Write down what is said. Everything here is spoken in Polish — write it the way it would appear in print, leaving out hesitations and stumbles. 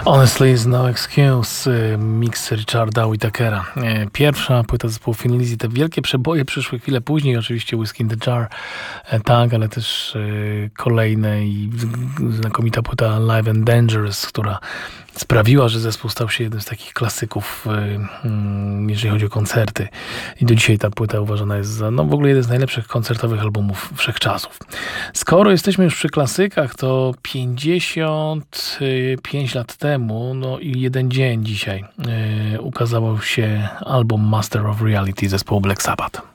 Honestly is no excuse, mix Richarda Whitakera. Pierwsza płyta zespołu Thin Lizzy, te wielkie przeboje przyszły chwilę później, oczywiście Whiskey in the Jar, tak, ale też kolejne i znakomita płyta Live and Dangerous, która sprawiła, że zespół stał się jednym z takich klasyków, jeżeli chodzi o koncerty. I do dzisiaj ta płyta uważana jest za w ogóle jeden z najlepszych koncertowych albumów wszechczasów. Skoro jesteśmy już przy klasykach, to 55 lat temu, i jeden dzień dzisiaj, ukazało się album Master of Reality zespołu Black Sabbath.